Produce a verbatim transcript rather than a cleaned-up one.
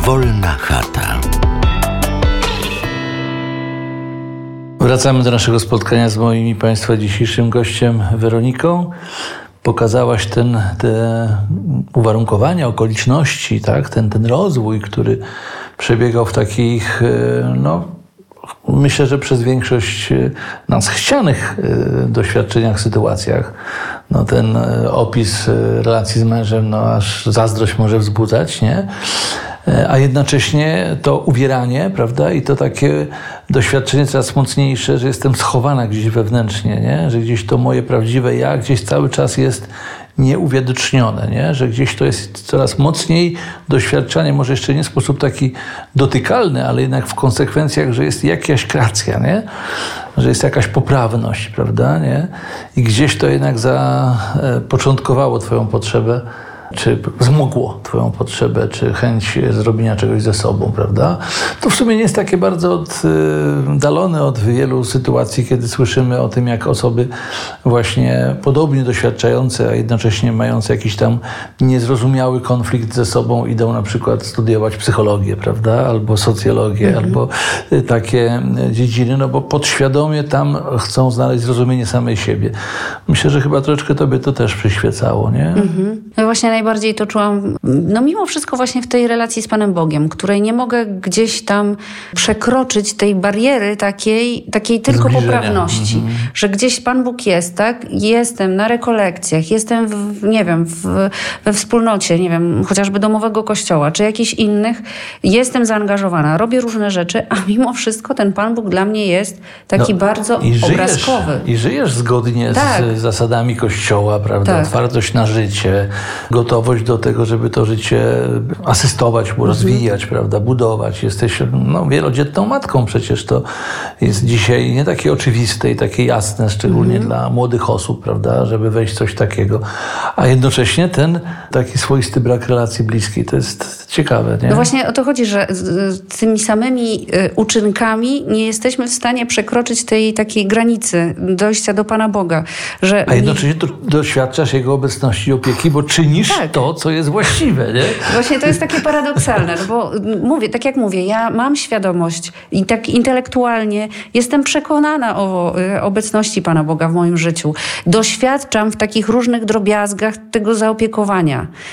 Wolna chata. Wracamy do naszego spotkania z moim i Państwa dzisiejszym gościem Weroniką. Pokazałaś ten, te uwarunkowania, okoliczności, tak? ten, ten rozwój, który przebiegał w takich, no, myślę, że przez większość nas chcianych doświadczeniach, sytuacjach. No, ten opis relacji z mężem, no, aż zazdrość może wzbudzać, nie? A jednocześnie to uwieranie, prawda? I to takie doświadczenie coraz mocniejsze, że jestem schowana gdzieś wewnętrznie, nie? Że gdzieś to moje prawdziwe ja gdzieś cały czas jest nieuwidocznione, nie? Że gdzieś to jest coraz mocniej doświadczanie, może jeszcze nie w sposób taki dotykalny, ale jednak w konsekwencjach, że jest jakaś kreacja, nie? Że jest jakaś poprawność, prawda? Nie? I gdzieś to jednak zapoczątkowało twoją potrzebę, czy wzmogło twoją potrzebę, czy chęć zrobienia czegoś ze sobą, prawda? To w sumie nie jest takie bardzo oddalone od wielu sytuacji, kiedy słyszymy o tym, jak osoby właśnie podobnie doświadczające, a jednocześnie mające jakiś tam niezrozumiały konflikt ze sobą, idą na przykład studiować psychologię, prawda? Albo socjologię, mhm. albo takie dziedziny, no bo podświadomie tam chcą znaleźć zrozumienie samej siebie. Myślę, że chyba troszeczkę tobie to też przyświecało, nie? Mhm. No właśnie najbardziej to czułam, no mimo wszystko właśnie w tej relacji z Panem Bogiem, której nie mogę gdzieś tam przekroczyć tej bariery takiej, takiej tylko Zbliżenia. poprawności, mm-hmm. że gdzieś Pan Bóg jest, tak? Jestem na rekolekcjach, jestem w, nie wiem, w, we wspólnocie, nie wiem, chociażby domowego kościoła, czy jakichś innych, jestem zaangażowana, robię różne rzeczy, a mimo wszystko ten Pan Bóg dla mnie jest taki no, bardzo i żyjesz, obrazkowy. I żyjesz zgodnie tak. z zasadami Kościoła, prawda? Tak. Otwartość na życie, gotowość do tego, żeby to życie asystować, mhm. rozwijać, prawda, budować. Jesteś no, wielodzietną matką, przecież to jest dzisiaj nie takie oczywiste i takie jasne, szczególnie mhm. dla młodych osób, prawda, żeby wejść w coś takiego. A jednocześnie ten taki swoisty brak relacji bliskiej, to jest ciekawe, nie? No właśnie o to chodzi, że z, z tymi samymi y, uczynkami nie jesteśmy w stanie przekroczyć tej takiej granicy dojścia do Pana Boga. Że A jednocześnie do, doświadczasz Jego obecności i opieki, bo czynisz tak. to, co jest właściwe, nie? Właśnie to jest takie paradoksalne, no bo mówię, tak jak mówię, ja mam świadomość i tak intelektualnie jestem przekonana o y, obecności Pana Boga w moim życiu. Doświadczam w takich różnych drobiazgach tego zaopiekowania.